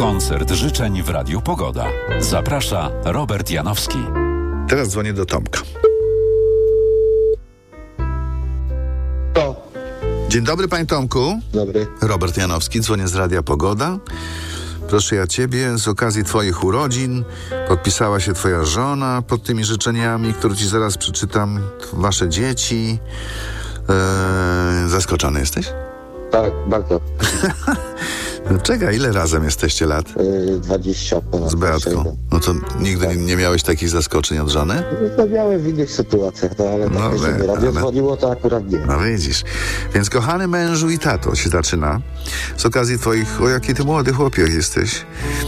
Koncert życzeń w Radiu Pogoda. Zaprasza Robert Janowski. Teraz dzwonię do Tomka. Dzień dobry, panie Tomku. Dobry. Robert Janowski, dzwonię z Radia Pogoda. Proszę ja ciebie, z okazji twoich urodzin podpisała się twoja żona pod tymi życzeniami, które ci zaraz przeczytam. Wasze dzieci. Zaskoczony jesteś? Tak, bardzo. No czekaj, ile razem jesteście lat? 20 ponad. Z Beatką. No to nigdy nie miałeś takich zaskoczeń od żony? No, miałem w innych sytuacjach, ale takie, żeby radio dzwoniło, to akurat nie. No widzisz. Więc kochany mężu i tato się zaczyna. Z okazji twoich, o jaki ty młody chłopiec jesteś.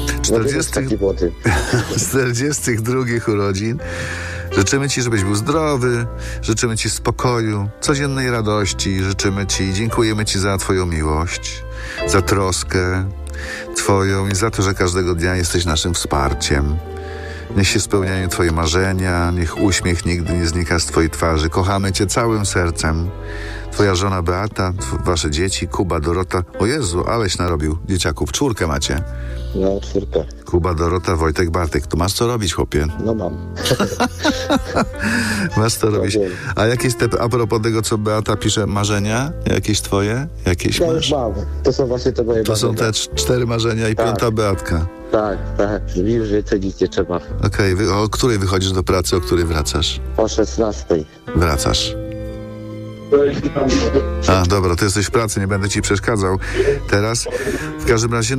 42 urodzin. Życzymy ci, żebyś był zdrowy, życzymy ci spokoju, codziennej radości, życzymy ci, dziękujemy ci za twoją miłość, za troskę twoją i za to, że każdego dnia jesteś naszym wsparciem. Niech się spełniają twoje marzenia, niech uśmiech nigdy nie znika z twojej twarzy. Kochamy cię całym sercem. Twoja żona Beata, wasze dzieci, Kuba, Dorota. O Jezu, aleś narobił dzieciaków. 4 macie. No, 4. Kuba, Dorota, Wojtek, Bartek. To masz co robić, chłopie. No mam. Masz co robić. A jakieś a propos tego, co Beata pisze, marzenia? Jakieś twoje? Jakieś Ja masz? już mam. To są właśnie te moje To są te 4 marzenia i 5. Beatka. Tak. Już więcej nic nie trzeba. Okej, o której wychodzisz do pracy, o której wracasz? O 16. Wracasz. A, dobra, to jesteś w pracy, nie będę ci przeszkadzał. Teraz, w każdym razie,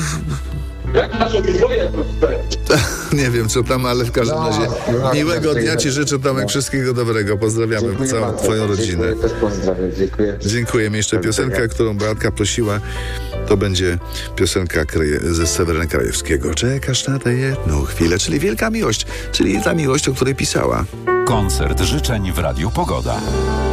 nie wiem co tam, ale w każdym razie miłego dnia ci życzę, Tomek, wszystkiego dobrego. Pozdrawiamy całą twoją rodzinę. Dziękuję, też pozdrawiam, dziękuję. Dziękuję. Jeszcze piosenka, którą Beatka prosiła, to będzie piosenka ze Seweryna Krajewskiego. Czekasz na tę jedną chwilę, czyli wielka miłość, czyli ta miłość, o której pisała. Koncert życzeń w Radiu Pogoda.